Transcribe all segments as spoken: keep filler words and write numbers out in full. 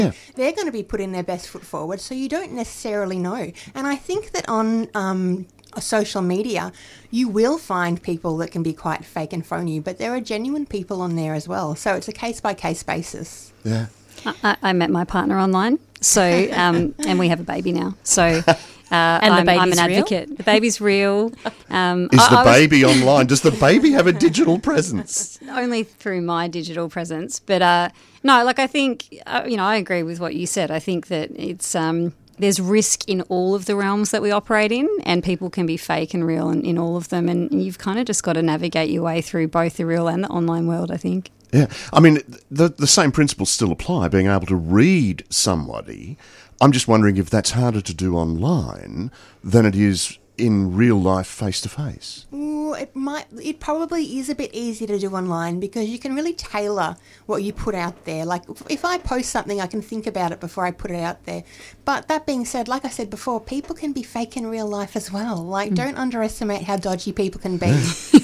Yeah. They're going to be putting their best foot forward, so you don't necessarily know. And I think that on um, social media, you will find people that can be quite fake and phony, but there are genuine people on there as well. So it's a case-by-case basis. Yeah. I, I met my partner online, so um, and we have a baby now. So uh, and I'm, the I'm baby's an real? advocate. The baby's real. Um, Is I- the I was- baby online? Does the baby have a digital presence? only through my digital presence, but uh, no, like I think uh, you know I agree with what you said. I think that it's um, there's risk in all of the realms that we operate in, and people can be fake and real in, in all of them, and you've kind of just got to navigate your way through both the real and the online world, I think. Yeah. I mean, the the same principles still apply, being able to read somebody. I'm just wondering if that's harder to do online than it is in real life, face-to-face. Ooh, it might. It probably is a bit easier to do online because you can really tailor what you put out there. Like if I post something, I can think about it before I put it out there. But that being said, like I said before, people can be fake in real life as well. Like, mm. don't underestimate how dodgy people can be.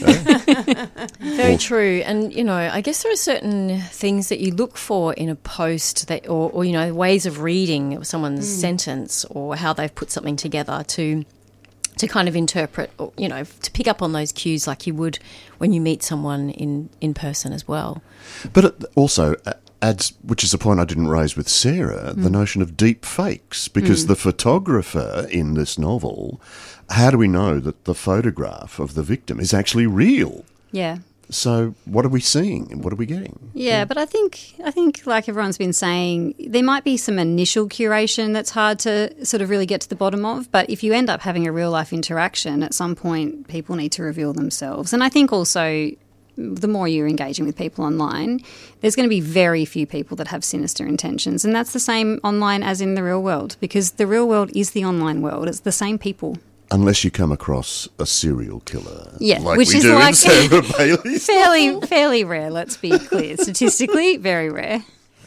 Very true. And, you know, I guess there are certain things that you look for in a post that, or, or you know, ways of reading someone's mm. sentence or how they've put something together to to kind of interpret, or, you know, to pick up on those cues like you would when you meet someone in, in person as well. But it also adds, which is a point I didn't raise with Sarah, mm. the notion of deep fakes, because mm. the photographer in this novel, how do we know that the photograph of the victim is actually real? Yeah. So what are we seeing and what are we getting? Yeah, but I think, I think like everyone's been saying, there might be some initial curation that's hard to sort of really get to the bottom of, but if you end up having a real-life interaction, at some point people need to reveal themselves. And I think also the more you're engaging with people online, there's going to be very few people that have sinister intentions, and that's the same online as in the real world, because the real world is the online world. It's the same people. Unless you come across a serial killer, yeah, like which we is do like in Sarah Bailey's fairly, fairly rare. Let's be clear, statistically, very rare.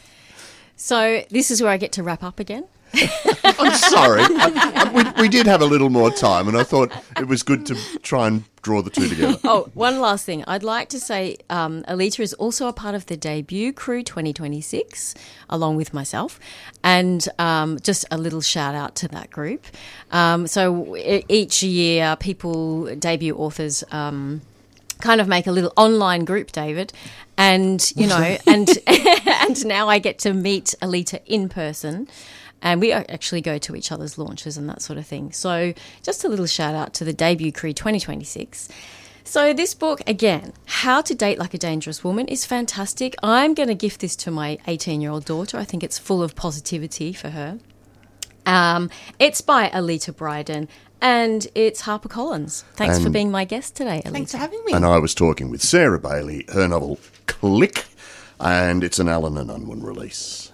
So this is where I get to wrap up again. I'm sorry, I, I, we, we did have a little more time, and I thought it was good to try and draw the two together. Oh, one last thing. I'd like to say um, Alita is also a part of the Debut Crew twenty twenty-six, along with myself, and um, just a little shout out to that group. Um, so e- each year, people, debut authors, um, kind of make a little online group, David, and you know, and and now I get to meet Alita in person. And we actually go to each other's launches and that sort of thing. So just a little shout out to the Debut Crew twenty twenty-six. So this book, again, How to Date Like a Dangerous Woman, is fantastic. I'm going to gift this to my eighteen-year-old daughter. I think it's full of positivity for her. Um, it's by Alita Bryden and it's HarperCollins. Thanks and for being my guest today, Alita. Thanks for having me. And I was talking with Sarah Bailey, her novel Click, and it's an Allen and Unwin release.